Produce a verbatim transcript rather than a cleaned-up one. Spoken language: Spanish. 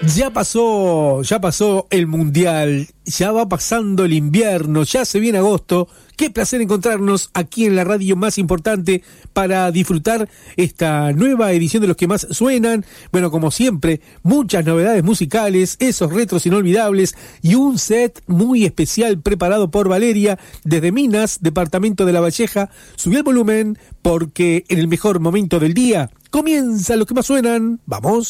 Ya pasó, ya pasó el mundial, ya va pasando el invierno, ya se viene agosto. Qué placer encontrarnos aquí en la radio más importante para disfrutar esta nueva edición de Los que más suenan. Bueno, como siempre, muchas novedades musicales, esos retros inolvidables y un set muy especial preparado por Valeria desde Minas, departamento de La Valleja. Subí el volumen porque en el mejor momento del día comienza Los que más suenan. ¡Vamos!